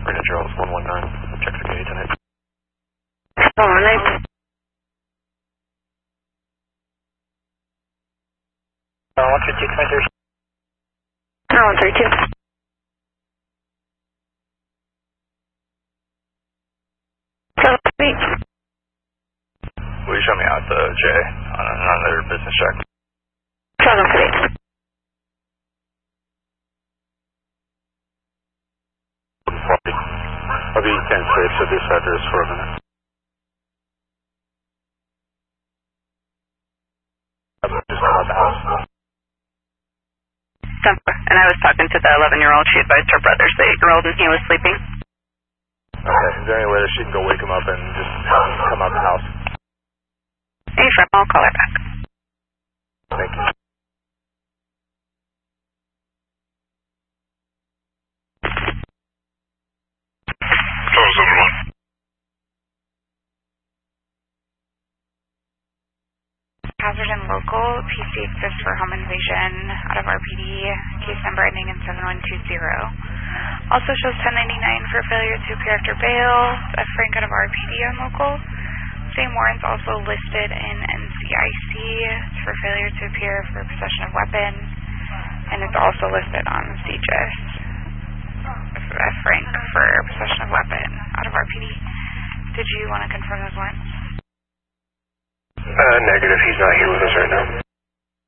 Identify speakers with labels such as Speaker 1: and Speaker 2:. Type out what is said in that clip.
Speaker 1: California Charles 119. Check for K tonight.
Speaker 2: Oh, nice.
Speaker 1: 132, 23.
Speaker 2: 132. Sweet.
Speaker 1: Will you show me out the J on another business check?
Speaker 2: 738.
Speaker 1: I'll be 10 safe, so this address for a minute. Just come out the house.
Speaker 2: And I was talking to the 11-year-old. She advised her brother's the 8-year-old, and he was sleeping.
Speaker 1: Okay, is there any way that she can go wake him up and just have him come out the house?
Speaker 2: Hey, friend, I'll call her back.
Speaker 1: Thank you.
Speaker 3: Hazard and local, PC exists for home invasion out of RPD, case number ending in 7120. Also shows 1099 for failure to appear after bail, F. Frank out of RPD on local. Same warrants also listed in NCIC for failure to appear for possession of weapon, and it's also listed on CGIS, F. Frank for possession of weapon out of RPD. Did you want to confirm those warrants?
Speaker 1: Negative. He's not here with us right now.